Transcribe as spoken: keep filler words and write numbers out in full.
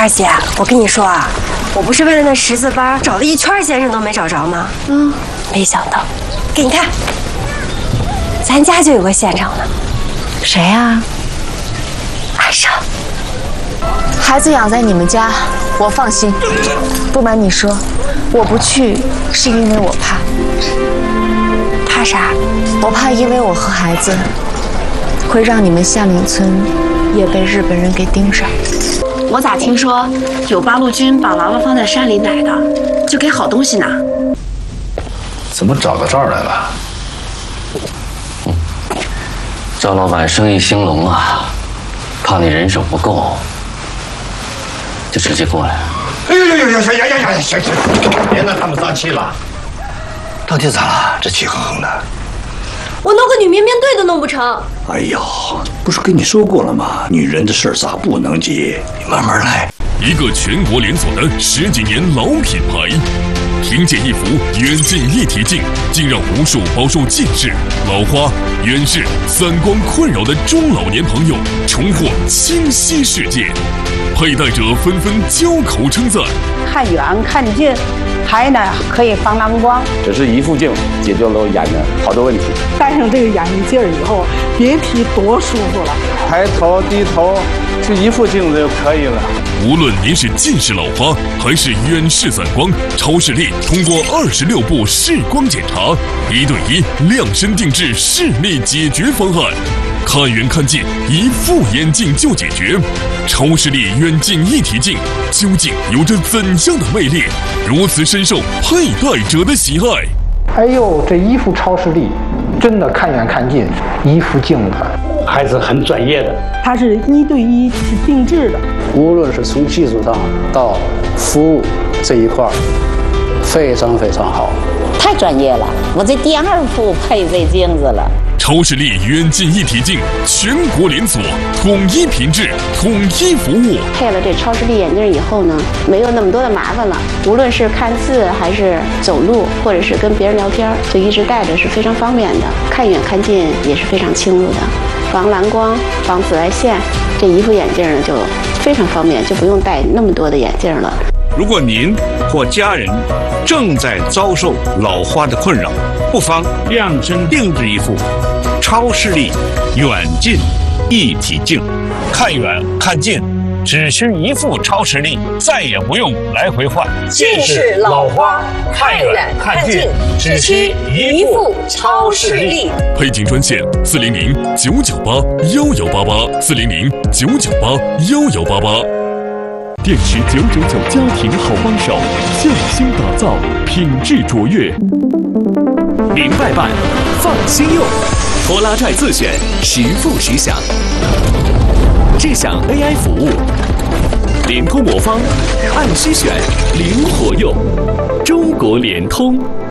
二姐，我跟你说啊，我不是为了那十字包找了一圈先生都没找着吗？嗯，没想到，给你看，咱家就有个县城呢。 谁呀？ 阿胜。 孩子养在你们家，我放心。不瞒你说，我不去是因为我怕。 怕啥？ 我怕因为我和孩子，会让你们下岭村也被日本人给盯上。 我咋听说有八路军把娃娃放在山里奶的，就给好东西呢？ 怎么找到这儿来了？ 嗯，赵老板生意兴隆啊，怕你人手不够，就直接过来了。 哎呀呀呀呀呀呀呀！行行，别拿他们撒气了。到底咋了？这气哼哼的。 我弄个女面面对都弄不成。 哎呦，不是跟你说过了吗？女人的事咋不能急？你慢慢来。 一个全国连锁的十几年老品牌，凭借一幅远近一体镜，竟让无数饱受近视、老花、远视、散光困扰的中老年朋友重获清晰视界。佩戴者纷纷交口称赞。 看远看近，还呢可以防蓝光。 这是一副镜解决了我眼的好多问题。 戴上这个眼镜以后，别提多舒服了。 抬头低头，就一副镜子就可以了。 无论您是近视老花还是远视散光，超视力通过二十六步视光检查，一对一量身定制视力解决方案。看远看近，一副眼镜就解决。超视力远近一体镜究竟有着怎样的魅力，如此深受佩戴者的喜爱？ 哎呦，这一副超视力，真的看远看近，一副镜子， 还是很专业的。 它是一对一是定制的， 无论是从技术上到服务这一块，非常非常好。 太专业了，我这第二副配这镜子了。 超视力远近一体镜，全国连锁，统一品质，统一服务。 配了这超视力眼镜以后呢，没有那么多的麻烦了。无论是看字，还是走路，或者是跟别人聊天，就一直戴着是非常方便的。看远看近也是非常清楚的，防蓝光、防紫外线，这一副眼镜呢就非常方便，就不用戴那么多的眼镜了。 如果您或家人正在遭受老花的困扰，不妨量身定制一副超视力远近一体镜，看远看近只需一副超视力，再也不用来回换。 近视老花，看远看近只需一副超视力。 配镜专线：四零零九九八幺幺八八，四零零九九八幺幺八八。 电池九九九家庭好帮手，匠心打造，品质卓越。明白办，放心用，拖拉拽自选，实付实享。智享 A I 服务，联通魔方，按需选，灵活用。中国联通。